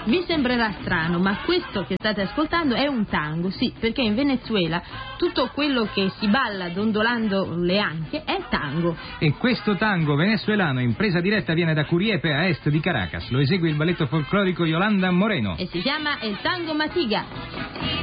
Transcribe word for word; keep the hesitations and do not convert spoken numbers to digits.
Vi sembrerà strano, ma questo che state ascoltando è un tango, sì, perché in Venezuela tutto quello che si balla dondolando le anche è tango. E questo tango venezuelano in presa diretta viene da Curiepe, a est di Caracas. Lo esegue il balletto folclorico Yolanda Moreno. E si chiama El Tango Matiga.